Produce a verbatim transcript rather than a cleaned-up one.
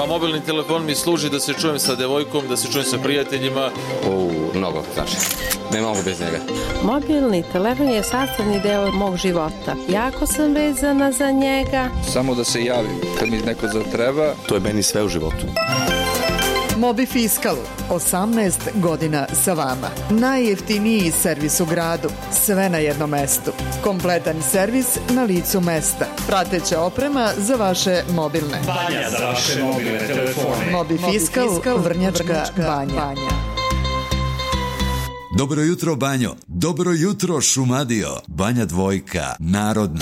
mobilni telefon mi služi da se čujem sa devojkom, da se čujem sa prijateljima. U, mnogo, znači, ne mogu bez njega. Mobilni telefon je sastavni deo mog života. Jako sam vezana za njega. Samo da se javim kad mi neko zatreba. To je meni sve u životu. Mobifiskalu, osamnaest godina sa vama. Najjeftiniji servis u gradu, sve na jednom mestu. Kompletan servis na licu mesta. Prateća oprema za vaše mobilne. Banja za vaše mobilne telefone. Mobifiskal, Vrnjačka banja. Dobro jutro, Banjo. Dobro jutro, Šumadio. Banja Dvojka, narodna.